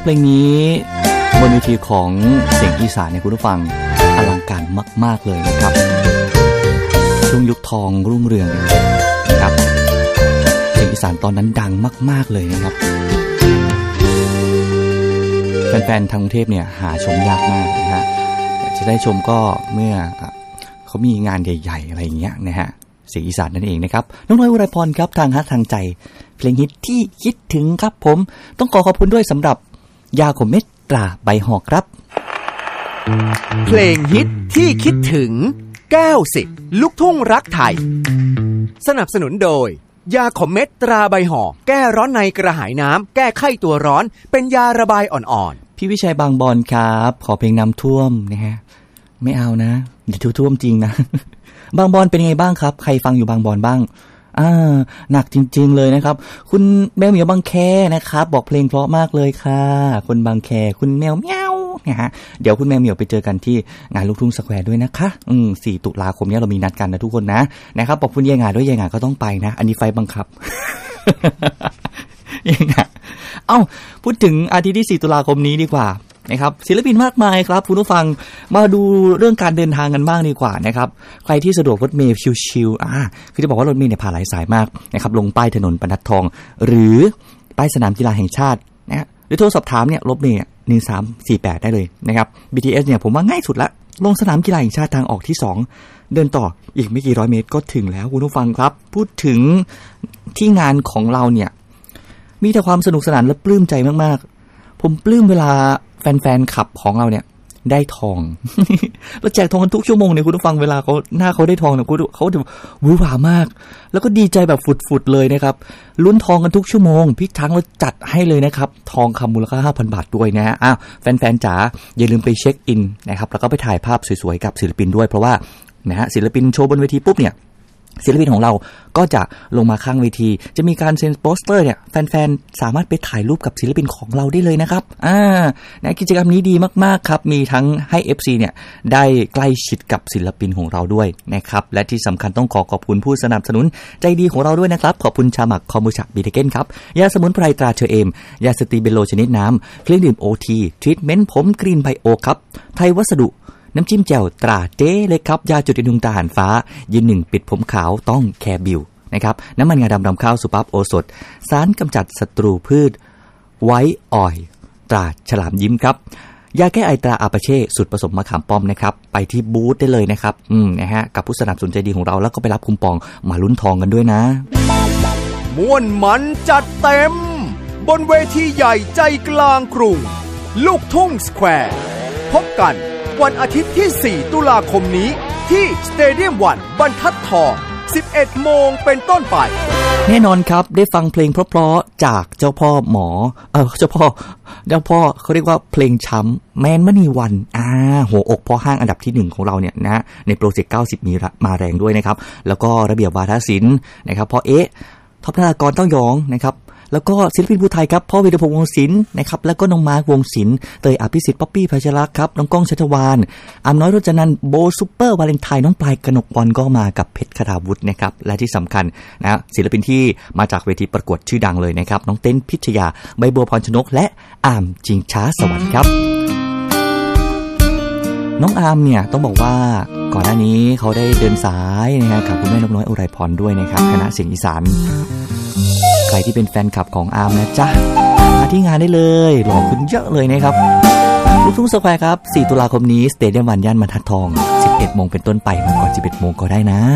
เพลงนี้บนเวทีของเสียงอีสานเนี่ยคุณผู้ฟังอลังการมากๆเลยนะครับช่วงยุคทองรุ่งเรืองนะครับเสียงอีสานตอนนั้นดังมากๆเลยนะครับแฟนๆทางกรุงเทพเนี่ยหาชมยากมากนะฮะจะได้ชมก็เมื่อเขามีงานใหญ่ๆอะไรอย่างเงี้ยนะฮะเสียงอีสานนั่นเองนะครับน้องน้อยอุไรพรครับทางฮักทางใจเพลงฮิตที่คิดถึงครับผมต้องขอบคุณด้วยสำหรับยาขมเม็ดตราใบหอกครับเพลงฮิตที่คิดถึง90ลูกทุ่งรักไทยสนับสนุนโดยยาขมเม็ดตราใบห่อแก้ร้อนในกระหายน้ำแก้ไข้ตัวร้อนเป็นยาระบายอ่อนๆพี่วิชัยบางบอนครับขอเพลงน้ำท่วมนะฮะไม่เอานะเดี๋ยวท่วมจริงนะบางบอนเป็นไงบ้างครับใครฟังอยู่บางบอนบ้างหนักจริงๆเลยนะครับคุณแมวเหมียวบางแคนะครับบอกเพลงเพราะมากเลยค่ะคนบางแคคุณแมวเมียวนะฮะเดี๋ยวคุณแมวเหมียวไปเจอกันที่งานลูกทุ่งสแควร์ด้วยนะคะ4 ตุลาคมนี้เรามีนัดกันนะทุกคนนะครับขอบคุณยายงาด้วยยายงาก็ต้องไปนะอันนี้ไฟบังคับ ยายงาพูดถึงอาทิตย์ที่4 ตุลาคมนี้ดีกว่านะครับศิลปินมากมายครับคุณผู้ฟังมาดูเรื่องการเดินทางกันบ้างดีกว่านะครับใครที่สะดวกรถเมล์ชิลๆคือจะบอกว่ารถเมล์เนี่ยผ่านหลายสายมากนะครับลงป้ายถนนบรรทัดทองหรือป้ายสนามกีฬาแห่งชาตินะหรือโทรสอบถามเนี่ยรถเมล์1348ได้เลยนะครับ BTS เนี่ยผมว่าง่ายสุดละลงสนามกีฬาแห่งชาติทางออกที่2เดินต่ออีกไม่กี่ร้อยเมตรก็ถึงแล้วคุณผู้ฟังครับพูดถึงที่งานของเราเนี่ยมีแต่ความสนุกสนานและปลื้มใจมากๆผมปลื้มเวลาแฟนๆขับของเราเนี่ยได้ทอง เราแจกทองกันทุกชั่วโมงเนี่ยคุณผู้ฟังเวลาเขาหน้าเขาได้ทองเนี่ยเขาจะวู้ว่ามากแล้วก็ดีใจแบบฝุดๆเลยนะครับลุ้นทองกันทุกชั่วโมงพี่ทั้งเราจัดให้เลยนะครับทองคำมูลค่า 5,000 บาทด้วยนะแฟนๆจ๋าอย่าลืมไปเช็คอินนะครับแล้วก็ไปถ่ายภาพสวยๆกับศิลปินด้วยเพราะว่านะฮะศิลปินโชว์บนเวทีปุ๊บเนี่ยศิลปินของเราก็จะลงมาข้างเวทีจะมีการเซ็นโปสเตอร์เนี่ยแฟนๆสามารถไปถ่ายรูปกับศิลปินของเราได้เลยนะครับนะกิจกรรมนี้ดีมากๆครับมีทั้งให้ FC เนี่ยได้ใกล้ชิดกับศิลปินของเราด้วยนะครับและที่สำคัญต้องขอบคุณผู้สนับสนุนใจดีของเราด้วยนะครับขอบคุณชาหมักคอมบูชาบิเทเก้นครับยาสมุนไพรตราเชอเอมยาสตีเบโลชนิดน้ำเครื่องดื่ม OT ทรีทเมนต์ผมกรีนไบโอครับไทยวัสดุน้ำจิ้มแจ่วตราเจ๊เลยครับยาจุดยุงตาหารฟ้ายืนหนึ่งปิดผมขาวต้องแคร์บิวนะครับน้ำมันงาดำรำข้าวสุปับโอสถสารกำจัดศัตรูพืชไวท์ออยล์ตราฉลามยิ้มครับยาแก้ไอตราอาปาเช่สูตรผสมมะขามป้อมนะครับไปที่บูธได้เลยนะครับนะฮะกับผู้สนับสนุนใจดีของเราแล้วก็ไปรับคูปองมาลุ้นทองกันด้วยนะม่วนมันจัดเต็มบนเวทีใหญ่ใจกลางกรุงลูกทุ่งสแควร์พบกันวันอาทิตย์ที่4 ตุลาคมนี้ที่สเตเดียม1บรรทัดทอง 11 โมงเป็นต้นไปแน่นอนครับได้ฟังเพลงเพราะๆจากเจ้าพ่อหมอเจ้าพ่อเขาเรียกว่าเพลงช้ำแมนมณีวันหัวอกพ่อห้างอันดับที่1ของเราเนี่ยนะในโปรเจกต์90มีมาแรงด้วยนะครับแล้วก็ระเบียบวาทศิลป์นะครับพ่อท็อปนารากรเต้ายองนะครับแล้วก็ศิลปินผู้ไทยครับพ่อวีรพงษ์วงศิลป์นะครับแล้วก็น้องมาร์ควงศิลป์เตยอภิสิทธิ์ป๊อปปี้ภัยชลักษณ์ครับน้องก้องชัชวาลอำน้อยรจนันท์โบซุปเปอร์วาเลนไทน์น้องปลายกนกวรก็มากับเพชรคดาวุฒินะครับและที่สำคัญนะศิลปินที่มาจากเวทีประกวดชื่อดังเลยนะครับน้องเต้นพิชยาใบบัวพรชนกและอามจิงช้าสวรรค์ครับน้องอามเนี่ยต้องบอกว่าก่อนหน้านี้เขาได้เดินสายนะฮะกับคุณแม่นกน้อยอุไรพรด้วยนะครับคณะเสียงอีสานใครที่เป็นแฟนคลับของอาร์มนะจ๊ะมาที่งานได้เลยหล่อขึ้นเยอะเลยนะครับลูกทุ่งสแควร์ครับ4 ตุลาคมนี้สเตเดียม1ย่านบรรทัดทอง 11 โมงเป็นต้นไปมาก่อน 11 โมงก็ได้นะ